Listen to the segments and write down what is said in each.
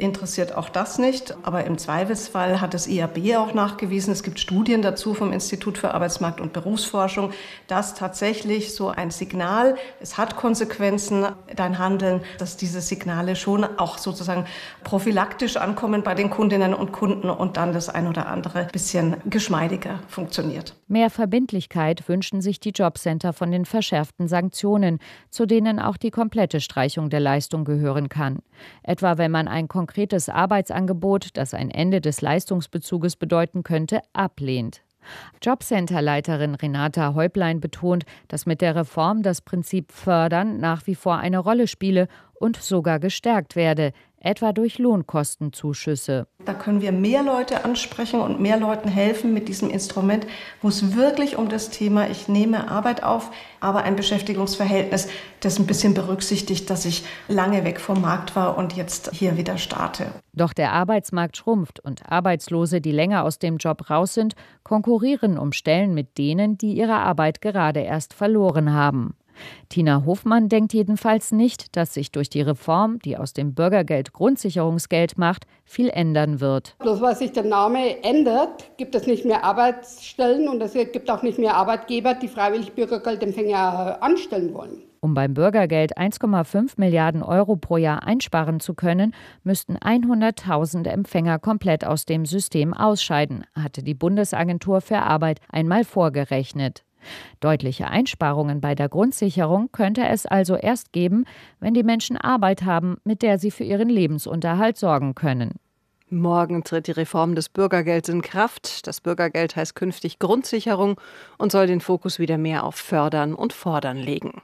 interessiert auch das nicht. Aber im Zweifelsfall hat das IAB auch nachgewiesen, es gibt Studien dazu vom Institut für Arbeitsmarkt- und Berufsforschung, dass tatsächlich so ein Signal, es hat Konsequenzen, dein Handeln, dass diese Signale schon auch sozusagen prophylaktisch ankommen bei den Kundinnen und Kunden und dann das ein oder andere bisschen geschmeidiger funktioniert. Mehr Verbindlichkeit wünschen sich die Jobcenter von den verschärften Sanktionen, zu denen auch die komplette Streichung der Leistung gehören kann. Etwa wenn man ein konkretes Arbeitsangebot, das ein Ende des Leistungsbezuges bedeuten könnte, ablehnt. Jobcenter-Leiterin Renata Häuplein betont, dass mit der Reform das Prinzip Fördern nach wie vor eine Rolle spiele und sogar gestärkt werde, etwa durch Lohnkostenzuschüsse. Da können wir mehr Leute ansprechen und mehr Leuten helfen mit diesem Instrument, wo es wirklich um das Thema, ich nehme Arbeit auf, aber ein Beschäftigungsverhältnis, das ein bisschen berücksichtigt, dass ich lange weg vom Markt war und jetzt hier wieder starte. Doch der Arbeitsmarkt schrumpft und Arbeitslose, die länger aus dem Job raus sind, konkurrieren um Stellen mit denen, die ihre Arbeit gerade erst verloren haben. Tina Hofmann denkt jedenfalls nicht, dass sich durch die Reform, die aus dem Bürgergeld Grundsicherungsgeld macht, viel ändern wird. Bloß weil sich der Name ändert, gibt es nicht mehr Arbeitsstellen und es gibt auch nicht mehr Arbeitgeber, die freiwillig Bürgergeldempfänger anstellen wollen. Um beim Bürgergeld 1,5 Milliarden Euro pro Jahr einsparen zu können, müssten 100.000 Empfänger komplett aus dem System ausscheiden, hatte die Bundesagentur für Arbeit einmal vorgerechnet. Deutliche Einsparungen bei der Grundsicherung könnte es also erst geben, wenn die Menschen Arbeit haben, mit der sie für ihren Lebensunterhalt sorgen können. Morgen tritt die Reform des Bürgergelds in Kraft. Das Bürgergeld heißt künftig Grundsicherung und soll den Fokus wieder mehr auf Fördern und Fordern legen.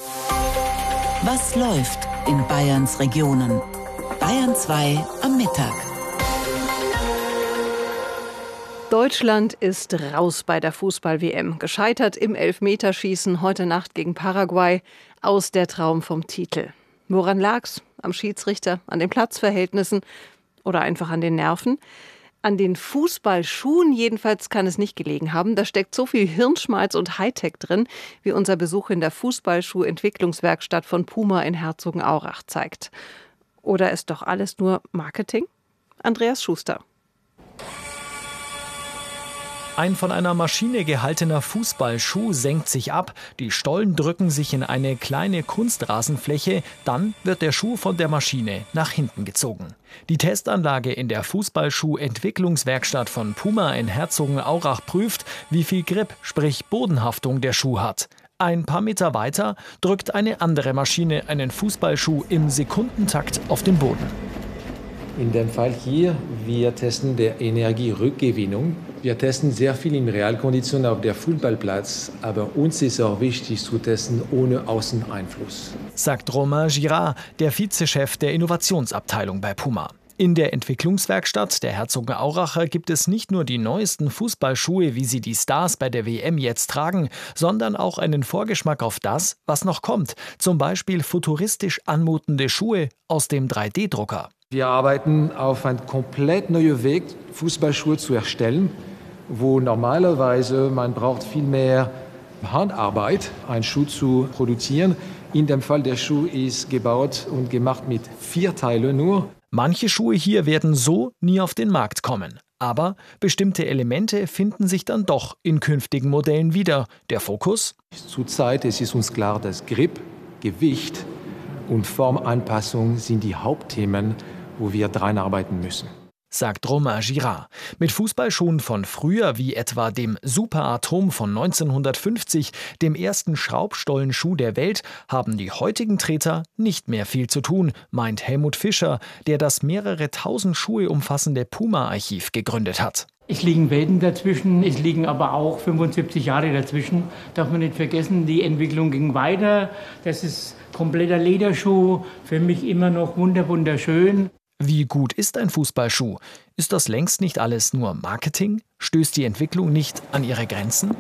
Was läuft in Bayerns Regionen? Bayern 2 am Mittag. Deutschland ist raus bei der Fußball-WM. Gescheitert im Elfmeterschießen heute Nacht gegen Paraguay. Aus der Traum vom Titel. Woran lag's? Am Schiedsrichter, an den Platzverhältnissen oder einfach an den Nerven? An den Fußballschuhen jedenfalls kann es nicht gelegen haben. Da steckt so viel Hirnschmalz und Hightech drin, wie unser Besuch in der Fußballschuh-Entwicklungswerkstatt von Puma in Herzogenaurach zeigt. Oder ist doch alles nur Marketing? Andreas Schuster. Ein von einer Maschine gehaltener Fußballschuh senkt sich ab, die Stollen drücken sich in eine kleine Kunstrasenfläche, dann wird der Schuh von der Maschine nach hinten gezogen. Die Testanlage in der Fußballschuh-Entwicklungswerkstatt von Puma in Herzogenaurach prüft, wie viel Grip, sprich Bodenhaftung der Schuh hat. Ein paar Meter weiter drückt eine andere Maschine einen Fußballschuh im Sekundentakt auf den Boden. In dem Fall hier, wir testen die Energierückgewinnung. Wir testen sehr viel in Realkonditionen auf der Fußballplatz, aber uns ist auch wichtig zu testen ohne Außeneinfluss. Sagt Romain Girard, der Vizechef der Innovationsabteilung bei Puma. In der Entwicklungswerkstatt der Herzogenauracher gibt es nicht nur die neuesten Fußballschuhe, wie sie die Stars bei der WM jetzt tragen, sondern auch einen Vorgeschmack auf das, was noch kommt. Zum Beispiel futuristisch anmutende Schuhe aus dem 3D-Drucker. Wir arbeiten auf einen komplett neuen Weg, Fußballschuhe zu erstellen, wo normalerweise man braucht viel mehr Handarbeit, einen Schuh zu produzieren. In dem Fall der Schuh ist gebaut und gemacht mit 4 Teilen nur. Manche Schuhe hier werden so nie auf den Markt kommen. Aber bestimmte Elemente finden sich dann doch in künftigen Modellen wieder. Der Fokus? Zurzeit ist es uns klar, dass Grip, Gewicht und Formanpassung sind die Hauptthemen, wo wir dran arbeiten müssen. Sagt Romain Girard. Mit Fußballschuhen von früher, wie etwa dem Super Atom von 1950, dem ersten Schraubstollenschuh der Welt, haben die heutigen Treter nicht mehr viel zu tun, meint Helmut Fischer, der das mehrere tausend Schuhe umfassende Puma-Archiv gegründet hat. Es liegen Welten dazwischen, es liegen aber auch 75 Jahre dazwischen. Darf man nicht vergessen, die Entwicklung ging weiter. Das ist kompletter Lederschuh, für mich immer noch wunderschön. Wie gut ist ein Fußballschuh? Ist das längst nicht alles nur Marketing? Stößt die Entwicklung nicht an ihre Grenzen?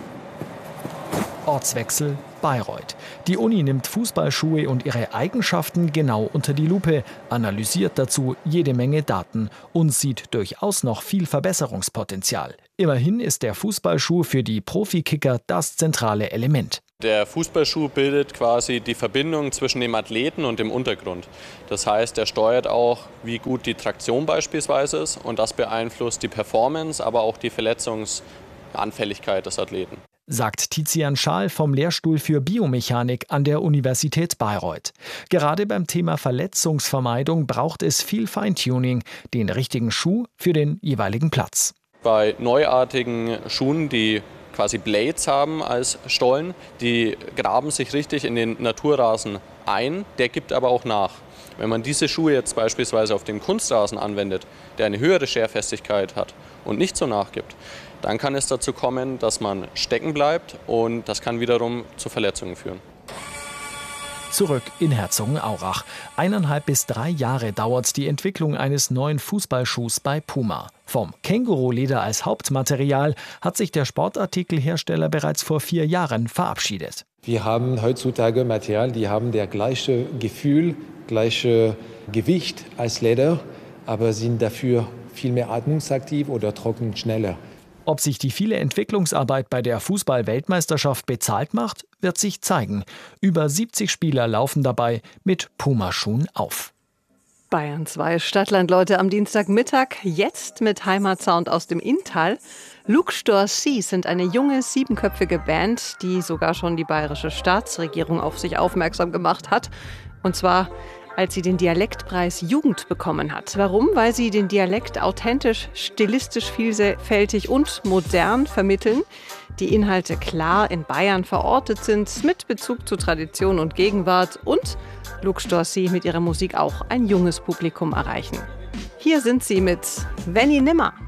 Ortswechsel Bayreuth. Die Uni nimmt Fußballschuhe und ihre Eigenschaften genau unter die Lupe, analysiert dazu jede Menge Daten und sieht durchaus noch viel Verbesserungspotenzial. Immerhin ist der Fußballschuh für die Profikicker das zentrale Element. Der Fußballschuh bildet quasi die Verbindung zwischen dem Athleten und dem Untergrund. Das heißt, er steuert auch, wie gut die Traktion beispielsweise ist und das beeinflusst die Performance, aber auch die Verletzungsanfälligkeit des Athleten. Sagt Tizian Schaal vom Lehrstuhl für Biomechanik an der Universität Bayreuth. Gerade beim Thema Verletzungsvermeidung braucht es viel Feintuning, den richtigen Schuh für den jeweiligen Platz. Bei neuartigen Schuhen, die quasi Blades haben als Stollen, die graben sich richtig in den Naturrasen ein, der gibt aber auch nach. Wenn man diese Schuhe jetzt beispielsweise auf den Kunstrasen anwendet, der eine höhere Scherfestigkeit hat und nicht so nachgibt, dann kann es dazu kommen, dass man stecken bleibt und das kann wiederum zu Verletzungen führen. Zurück in Herzogenaurach. 1,5 bis 3 Jahre dauert die Entwicklung eines neuen Fußballschuhs bei Puma. Vom Känguruleder als Hauptmaterial hat sich der Sportartikelhersteller bereits vor 4 Jahren verabschiedet. Wir haben heutzutage Material, die haben das gleiche Gefühl, gleiche Gewicht als Leder, aber sind dafür viel mehr atmungsaktiv oder trocknen schneller. Ob sich die viele Entwicklungsarbeit bei der Fußball-Weltmeisterschaft bezahlt macht, wird sich zeigen. Über 70 Spieler laufen dabei mit Puma-Schuhen auf. Bayern 2 Stadtlandleute am Dienstagmittag, jetzt mit Heimatsound aus dem Inntal. Luke Storcy sind eine junge, 7-köpfige Band, die sogar schon die bayerische Staatsregierung auf sich aufmerksam gemacht hat. Und zwar, als sie den Dialektpreis Jugend bekommen hat. Warum? Weil sie den Dialekt authentisch, stilistisch vielfältig und modern vermitteln. Die Inhalte klar in Bayern verortet sind, mit Bezug zu Tradition und Gegenwart und Luke Storcy mit ihrer Musik auch ein junges Publikum erreichen. Hier sind sie mit Wenn i nimmer.